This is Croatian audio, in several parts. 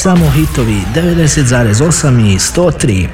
Samo hitovi 90,8 i 103.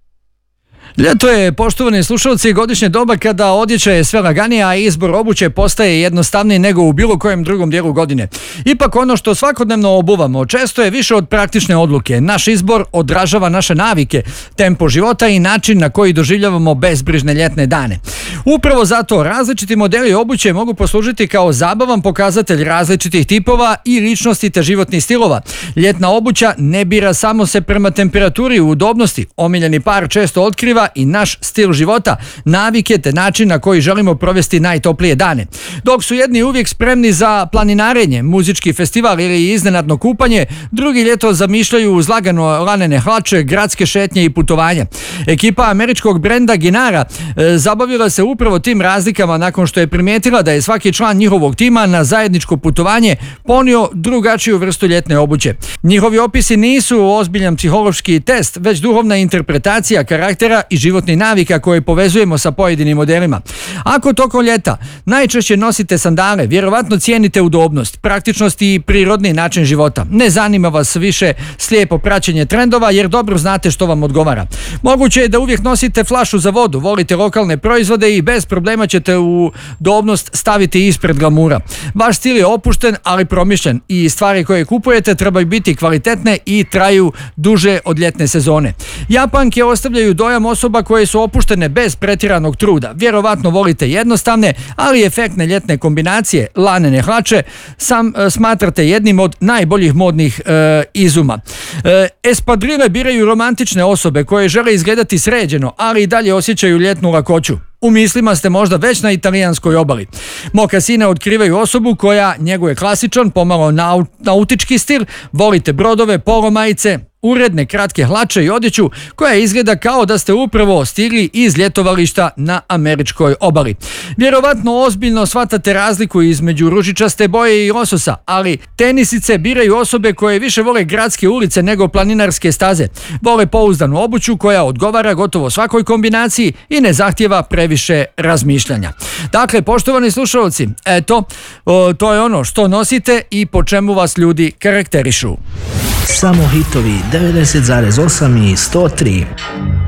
Ljeto je, poštovani slušalci, godišnje doba kada odjeća je sve laganija, a izbor obuće postaje jednostavniji nego u bilo kojem drugom dijelu godine. Ipak ono što svakodnevno obuvamo često je više od praktične odluke. Naš izbor odražava naše navike, tempo života i način na koji doživljavamo bezbrižne ljetne dane. Upravo zato različiti modeli obuće mogu poslužiti kao zabavan pokazatelj različitih tipova i ličnosti te životnih stilova. Ljetna obuća ne bira samo se prema temperaturi i udobnosti. Omiljeni par često otkriva i naš stil života, navike te način na koji želimo provesti najtoplije dane. Dok su jedni uvijek spremni za planinarenje, muzički festival ili iznenadno kupanje, drugi ljeto zamišljaju uz lagano lanene hlače, gradske šetnje i putovanja. Ekipa američkog brenda Ginara zabavila se upravo tim razlikama nakon što je primijetila da je svaki član njihovog tima na zajedničko putovanje ponio drugačiju vrstu ljetne obuće. Njihovi opisi nisu ozbiljan psihološki test, već duhovna interpretacija karaktera i životnih navika koje povezujemo sa pojedinim modelima. Ako tokom ljeta najčešće nosite sandale, vjerovatno cijenite udobnost, praktičnost i prirodni način života. Ne zanima vas više slijepo praćenje trendova jer dobro znate što vam odgovara. Moguće je da uvijek nosite flašu za vodu, volite lokalne proizvode i bez problema ćete udobnost staviti ispred glamura. Vaš stil je opušten, ali promišljen i stvari koje kupujete trebaju biti kvalitetne i traju duže od ljetne sezone. Japanke ostavljaju dojam osoba koje su opuštene bez pretjeranog truda. Vjerovatno volite jednostavne, ali efektne ljetne kombinacije, lanene hlače, smatrate jednim od najboljih modnih izuma. Espadrile biraju romantične osobe koje žele izgledati sređeno, ali i dalje osjećaju ljetnu lakoću. U mislima ste možda već na italijanskoj obali. Mokasine otkrivaju osobu koja njeguje klasičan, pomalo nautički stil, volite brodove, polo majice, uredne kratke hlače i odjeću koja izgleda kao da ste upravo stigli iz ljetovališta na američkoj obali. Vjerovatno ozbiljno shvatate razliku između ružičaste boje i lososa, ali tenisice biraju osobe koje više vole gradske ulice nego planinarske staze. Vole pouzdanu obuću koja odgovara gotovo svakoj kombinaciji i ne zahtijeva previše razmišljanja. Dakle, poštovani slušalci, eto, to je ono što nosite i po čemu vas ljudi karakterišu. Samo hitovi 90,8 i 103.